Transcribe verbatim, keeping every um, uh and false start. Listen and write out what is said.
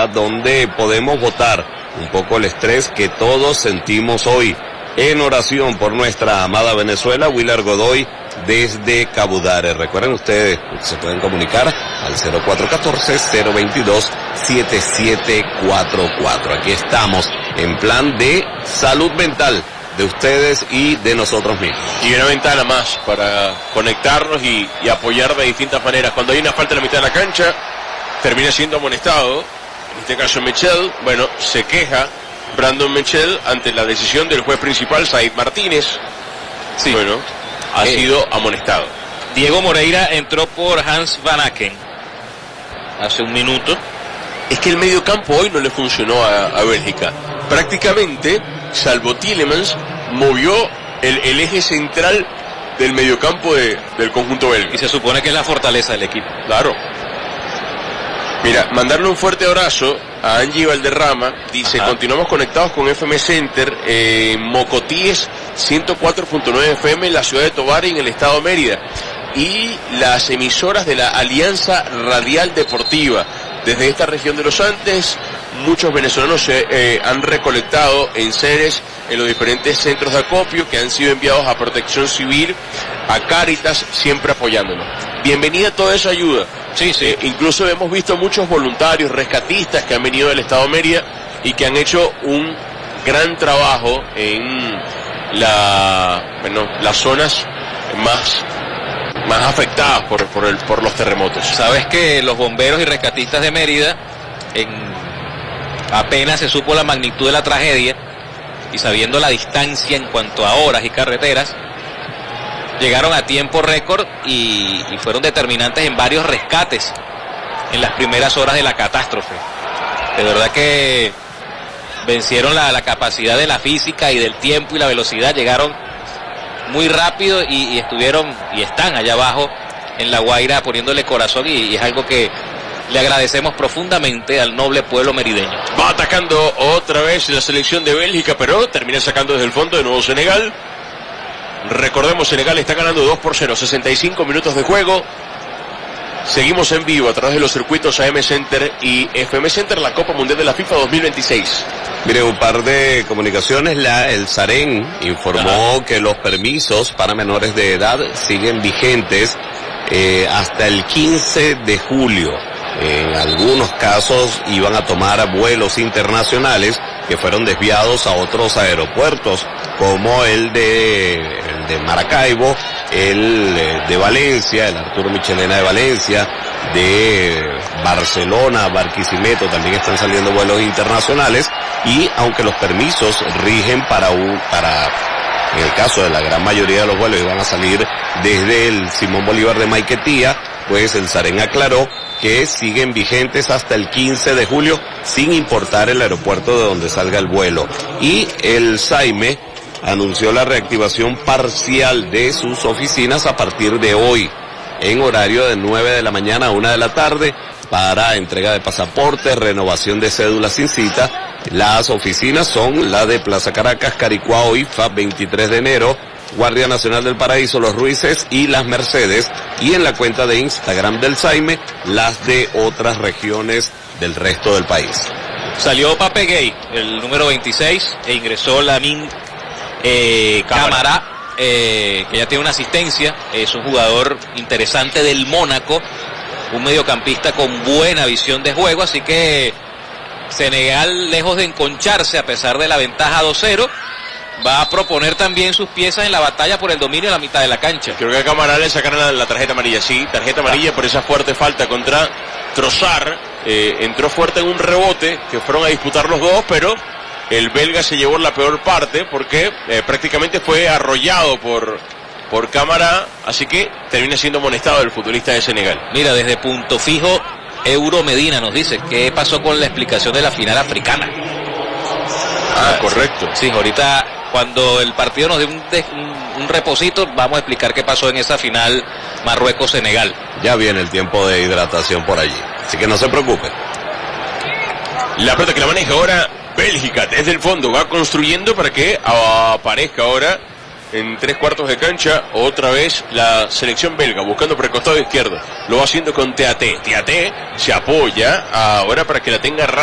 ¿verdad?, donde podemos botar un poco el estrés que todos sentimos hoy. En oración por nuestra amada Venezuela, Willer Godoy desde Cabudare. Recuerden ustedes, se pueden comunicar al cero cuatro uno cuatro, cero dos dos, siete siete cuatro cuatro. Aquí estamos en plan de salud mental de ustedes y de nosotros mismos. Y una ventana más para conectarnos y, y apoyar de distintas maneras. Cuando hay una falta en la mitad de la cancha, termina siendo amonestado. En este caso Michel, bueno, se queja Brandon Michel ante la decisión del juez principal, Said Martínez. Sí. Bueno, ha eh. sido amonestado. Diego Moreira entró por Hans Van Aken hace un minuto. Es que el medio campo hoy no le funcionó a, a Bélgica. Prácticamente, salvo Tielemans, movió el, el eje central del mediocampo de, del conjunto belga. Y se supone que es la fortaleza del equipo. Claro. Mira, mandarle un fuerte abrazo a Angie Valderrama. Dice, ajá, continuamos conectados con F M Center, eh, Mocotíes ciento cuatro punto nueve F M en la ciudad de Tovar y en el estado de Mérida. Y las emisoras de la Alianza Radial Deportiva. Desde esta región de los Andes, muchos venezolanos se eh, han recolectado en seres en los diferentes centros de acopio que han sido enviados a Protección Civil, a Cáritas, siempre apoyándonos. Bienvenida toda esa ayuda. Sí, sí. Eh, incluso hemos visto muchos voluntarios, rescatistas que han venido del estado de Mérida y que han hecho un gran trabajo en la, bueno, las zonas más más afectadas por, por, el, por los terremotos. Sabes que los bomberos y rescatistas de Mérida, en, apenas se supo la magnitud de la tragedia y sabiendo la distancia en cuanto a horas y carreteras, llegaron a tiempo récord y, y fueron determinantes en varios rescates en las primeras horas de la catástrofe. De verdad que vencieron la, la capacidad de la física y del tiempo y la velocidad, llegaron muy rápido y, y estuvieron y están allá abajo en La Guaira poniéndole corazón y, y es algo que le agradecemos profundamente al noble pueblo merideño. Va atacando otra vez la selección de Bélgica, pero termina sacando desde el fondo de nuevo Senegal. Recordemos, Senegal está ganando dos por cero, sesenta y cinco minutos de juego. Seguimos en vivo a través de los circuitos A M Center y F M Center, la Copa Mundial de la FIFA dos mil veintiséis. Mire, un par de comunicaciones. La, el SAREN informó Ajá. que los permisos para menores de edad siguen vigentes eh, hasta el quince de julio. En algunos casos iban a tomar vuelos internacionales que fueron desviados a otros aeropuertos, como el de, el de Maracaibo, el de Valencia, el Arturo Michelena de Valencia, de Barcelona, Barquisimeto, también están saliendo vuelos internacionales, y aunque los permisos rigen para un, para, en el caso de la gran mayoría de los vuelos iban a salir desde el Simón Bolívar de Maiquetía, pues el SAREN aclaró que siguen vigentes hasta el quince de julio, sin importar el aeropuerto de donde salga el vuelo. Y el SAIME anunció la reactivación parcial de sus oficinas a partir de hoy, en horario de nueve de la mañana a una de la tarde, para entrega de pasaportes, renovación de cédulas sin cita. Las oficinas son la de Plaza Caracas, Caricuao, I F A, veintitrés de enero, Guardia Nacional del Paraíso, Los Ruices y Las Mercedes, y en la cuenta de Instagram del SAIME, las de otras regiones del resto del país. Salió Pape Gay, el número veintiséis, e ingresó Lamine eh, Camara, eh, que ya tiene una asistencia, es un jugador interesante del Mónaco, un mediocampista con buena visión de juego, así que Senegal, lejos de enconcharse a pesar de la ventaja dos cero, va a proponer también sus piezas en la batalla por el dominio en la mitad de la cancha. Creo que a Camara le sacaron la, la tarjeta amarilla, sí, tarjeta amarilla ah. por esa fuerte falta contra Trossard. Eh, entró fuerte en un rebote que fueron a disputar los dos, pero el belga se llevó la peor parte porque eh, prácticamente fue arrollado por, por Camara, así que termina siendo amonestado el futbolista de Senegal. Mira, desde Punto Fijo, Euro Medina nos dice, ¿qué pasó con la explicación de la final africana? Ah, correcto. Sí, ahorita cuando el partido nos dé un, un, un reposito, vamos a explicar qué pasó en esa final Marruecos-Senegal. Ya viene el tiempo de hidratación por allí, así que no se preocupe. La pelota que la maneja ahora Bélgica desde el fondo, va construyendo para que aparezca ahora en tres cuartos de cancha otra vez la selección belga, buscando por el costado izquierdo. Lo va haciendo con T A T. T A T se apoya ahora para que la tenga